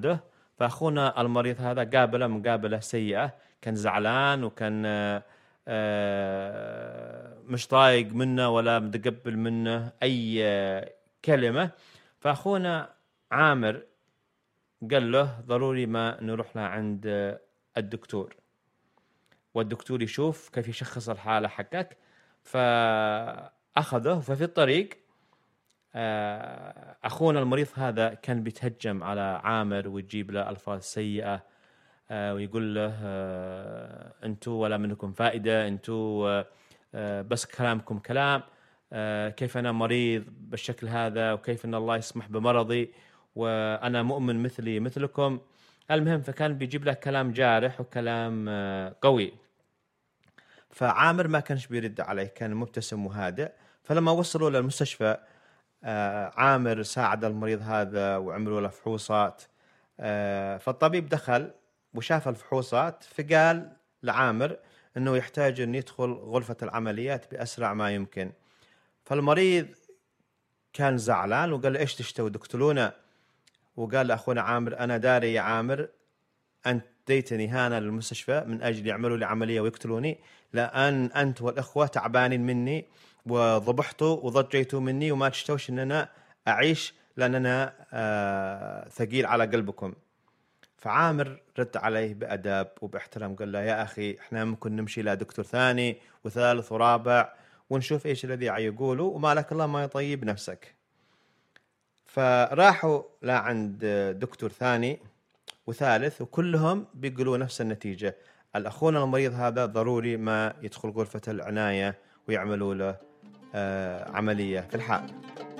عنده. فأخونا المريض هذا قابله مقابلة سيئة، كان زعلان وكان مش طايق منه ولا متقبل منه أي كلمة. فأخونا عامر قال له ضروري ما نروح له عند الدكتور، والدكتور يشوف كيف يشخص الحالة حقك. فأخذه، ففي الطريق أخونا المريض هذا كان بيتهجم على عامر ويجيب له ألفاظ سيئة، ويقول له أنتوا ولا منكم فائدة، أنتوا بس كلامكم كلام، كيف أنا مريض بالشكل هذا، وكيف أن الله يسمح بمرضي، وأنا مؤمن مثلي مثلكم. المهم فكان بيجيب له كلام جارح وكلام قوي. فعامر ما كانش بيرد عليه، كان مبتسم وهادئ. فلما وصلوا للمستشفى عامر ساعد المريض هذا وعملوا له فحوصات. فالطبيب دخل وشاف الفحوصات، فقال لعامر أنه يحتاج أن يدخل غرفة العمليات بأسرع ما يمكن. فالمريض كان زعلان وقال له إيش تشتوا تقتلونا؟ وقال لأخونا عامر أنا داري يا عامر أنت ديتني هنا للمستشفى من أجل يعملوا لي عملية ويقتلوني، لأن أنت والإخوة تعبانين مني وضبحتوا وضجيتوا مني وما تشتوش أن أنا أعيش، لأن أنا ثقيل على قلبكم. فعامر رد عليه بأداب وباحترام، قال له يا أخي إحنا ممكن نمشي لدكتور ثاني وثالث ورابع ونشوف إيش الذي يقولوا، وما لك الله ما يطيب نفسك. فراحوا لعند دكتور ثاني وثالث، وكلهم بيقولوا نفس النتيجة، الأخونا المريض هذا ضروري ما يدخل غرفة العناية ويعملوا له عملية في الحال.